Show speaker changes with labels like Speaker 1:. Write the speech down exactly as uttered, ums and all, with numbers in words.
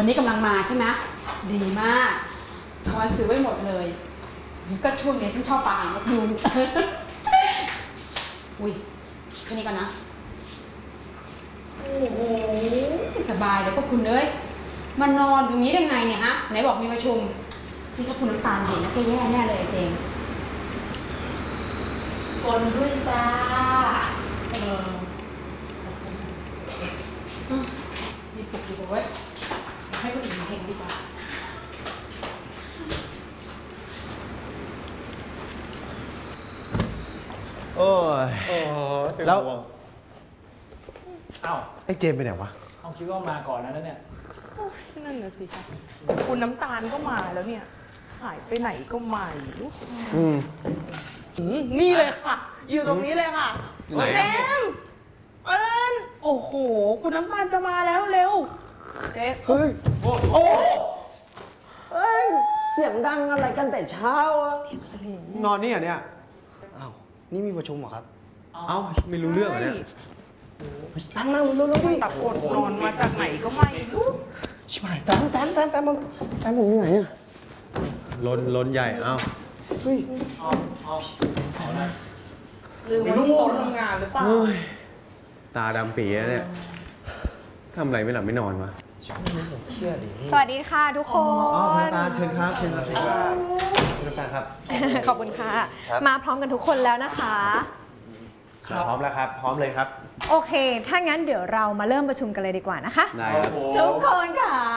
Speaker 1: วันนี้กำลังมาใช่ไหมดีมากช้อนซื้อไว้หมดเลยก็ช่วงนี้ฉันชอบปลาหางนกยูงอุ้ยแค่นี้ก่อนนะโอ้โหสบายเลยพวกคุณเลยมานอนตรงนี้ได้ไงเนี่ยฮะไหนบอกมีประชุมนี่ถ้าคุณน้ำตาลเห็นนะแกแย่แน่เลยเจงกลด้วยจ้าเออมีปลุกอยู่ไว้ให้คนอื่นเห็นดีกว่า
Speaker 2: โอ้ย
Speaker 3: โอ้
Speaker 2: แล้ว
Speaker 3: อ้าว
Speaker 2: ไอ้เจมไปไหนวะ
Speaker 3: เอาคิดว่ามาก่อนนะเนี่ย
Speaker 4: นั่นน่ะสิคะคุณน้ำตาลก็มาแล้วเนี่ย หายไปไหนก็ไม่รู้
Speaker 2: อืม
Speaker 4: อืมนี่เลยค่ะ อยู่ตรงนี้เลยค่ะ
Speaker 2: ไหนอะ
Speaker 4: เจมส์เอิญโอ้โห คุณน้ำตาลจะมาแล้วเร็วเจ๊
Speaker 2: เฮ้ย
Speaker 3: โอ้โห
Speaker 2: โอ้
Speaker 5: เอ้ยเสียงดังอะไรกันแต่เช้าอะ
Speaker 2: นอนนี่เหรอเนี่ย
Speaker 5: อ้าวนี่มีประชุมเหรอครับ
Speaker 2: เอ้าไม่รู้เรื่องเหรอเนี่ย
Speaker 5: นั่งนั่งเร็วๆดิ
Speaker 4: ตะโกนนอนมาจากไหนก็ไม่รู้
Speaker 5: ชิบหายแฟนแฟนแฟนแฟนผมแฟนผมอยู่ไหนอะ
Speaker 2: ล้นล้นใหญ่ เอ้า
Speaker 5: เฮ้ย
Speaker 3: เอาเอาเอาละ
Speaker 4: ลืมไว้ที่โต๊ะทำงานหรือเปล่า
Speaker 2: เฮ้ย ตาดำปีแล้วเนี่ยทำอะไรไม่หลับไม่นอนวะ
Speaker 5: เชื่อดิ
Speaker 6: สวัสดีค่ะทุกคน
Speaker 2: อ๋อคุณน้ำตาลเชิญครับ เชิญครับเชิญครับคุณน้ำตาลครับ
Speaker 6: ขอบคุณค่ะ มาพร้อมกันทุกคนแล้วนะคะ
Speaker 2: พร้อมแล้วครับ พร้อมเลยครับ
Speaker 6: โอเค ถ้างั้นเดี๋ยวเรามาเริ่มประชุมกันเลยดีกว่านะคะ
Speaker 2: ได้ครับ
Speaker 6: ทุกคนค่ะ